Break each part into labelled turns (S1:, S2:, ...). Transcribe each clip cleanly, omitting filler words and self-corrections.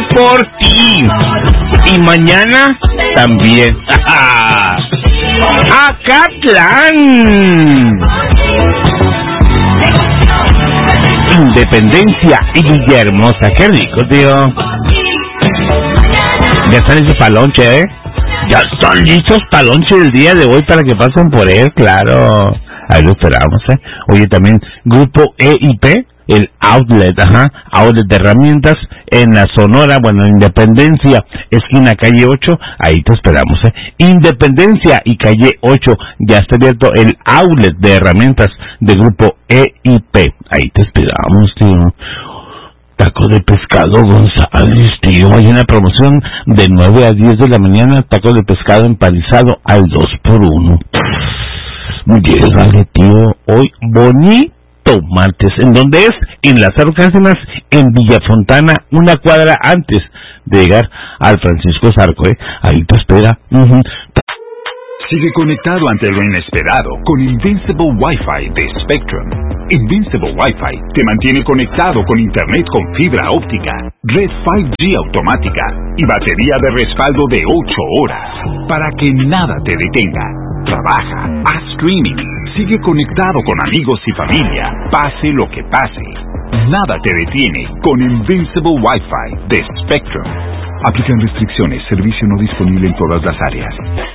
S1: por ti. Y mañana también. Acatlán. Independencia y Villahermosa. Qué rico, tío. Ya están listos para lonche, ¿eh? Ya están listos para lonche el día de hoy para que pasen por él, claro. Ahí lo esperamos, ¿eh? Oye, también Grupo EIP, el outlet, outlet de herramientas en la Sonora, bueno, Independencia, esquina calle 8, ahí te esperamos, ¿eh? Independencia y calle 8, ya está abierto el outlet de herramientas de Grupo EIP, ahí te esperamos, tío. Taco de pescado González, tío, hay una promoción de 9 a 10 de la mañana, taco de pescado empanizado al 2x1. Llegale, tío, hoy bonito martes. ¿En dónde es? En Lázaro Cárdenas, en Villafontana, una cuadra antes de llegar al Francisco Zarco, ¿eh? Ahí te espera.
S2: Sigue conectado ante lo inesperado con Invincible Wi-Fi de Spectrum. Invincible Wi-Fi te mantiene conectado con internet con fibra óptica, red 5G automática y batería de respaldo de 8 horas para que nada te detenga. Trabaja, haz streaming, sigue conectado con amigos y familia, pase lo que pase. Nada te detiene con Invincible Wi-Fi de Spectrum. Aplican restricciones, servicio no disponible en todas las áreas.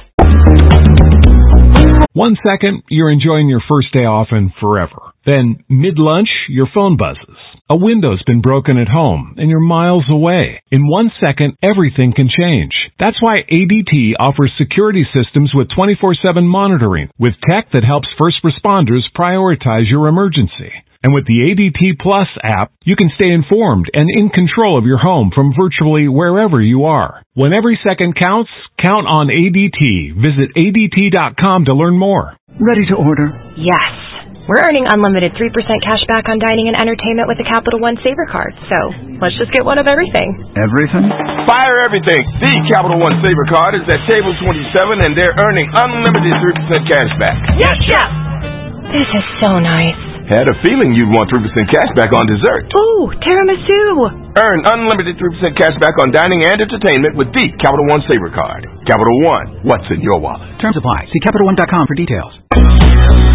S3: 1 second, you're enjoying your first day off and forever. Then, mid-lunch, your phone buzzes. A window's been broken at home, and you're miles away. In 1 second, everything can change. That's why ADT offers security systems with 24/7 monitoring, with tech that helps first responders prioritize your emergency. And with the ADT Plus app, you can stay informed and in control of your home from virtually wherever you are. When every second counts, count on ADT. Visit ADT.com to learn more.
S4: Ready to order?
S5: Yes. We're earning unlimited 3% cash back on dining and entertainment with the Capital One Saver Card. So, let's just get one of everything.
S4: Everything?
S6: Fire everything. The Capital One Saver Card is at table 27 and they're earning unlimited 3% cash back.
S5: Yes, Chef! This is so nice.
S6: Had a feeling you'd want 3% cash back on dessert.
S5: Ooh, tiramisu!
S6: Earn unlimited 3% cash back on dining and entertainment with the Capital One Saver Card. Capital One, what's in your wallet?
S4: Terms apply. See CapitalOne.com for details.